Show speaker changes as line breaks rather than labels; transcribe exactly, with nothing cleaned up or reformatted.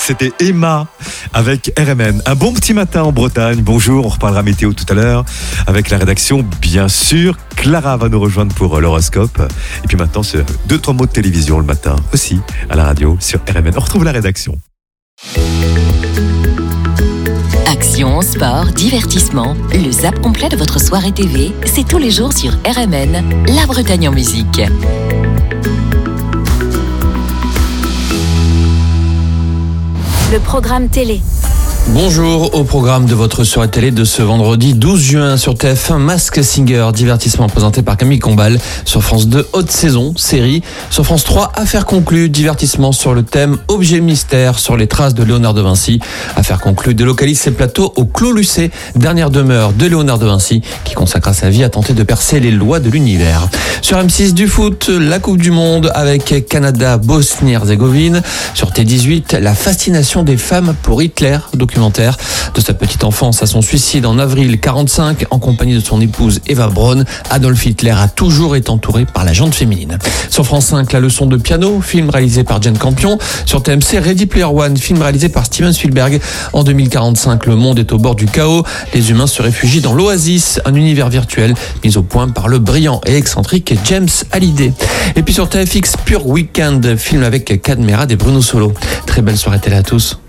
C'était Emma avec R M N. Un bon petit matin en Bretagne. Bonjour, on reparlera météo tout à l'heure avec la rédaction, bien sûr. Clara va nous rejoindre pour l'horoscope. Et puis maintenant, c'est deux, trois mots de télévision le matin aussi à la radio sur R M N. On retrouve la rédaction.
Action, sport, divertissement. Le zap complet de votre soirée T V, c'est tous les jours sur R M N, la Bretagne en musique.
Le programme télé.
Bonjour, au programme de votre soirée télé de ce vendredi douze juin sur T F un, Masked Singer, divertissement présenté par Camille Combal. Sur France deux, haute saison, série. Sur France trois, affaires conclues, divertissement sur le thème objet mystère sur les traces de Léonard de Vinci. Affaires conclues délocalise ses plateaux au Clos Lucé, dernière demeure de Léonard de Vinci, qui consacra sa vie à tenter de percer les lois de l'univers. Sur M six, du foot, la Coupe du Monde avec Canada-Bosnie-Herzégovine. Sur T dix-huit, la fascination des femmes pour Hitler, documentaire de sa petite enfance à son suicide en avril quarante-cinq en compagnie de son épouse Eva Braun. Adolf Hitler a toujours été entouré par la gente féminine. Sur France cinq, La leçon de piano, film réalisé par Jane Campion. Sur T M C, Ready Player One, film réalisé par Steven Spielberg. En deux mille quarante-cinq, le monde est au bord du chaos. Les humains se réfugient dans l'Oasis, un univers virtuel mis au point par le brillant et excentrique James Hallyday. Et puis sur T F X, Pure Weekend, film avec Kad Merad et Bruno Solo. Très belle soirée télé à tous.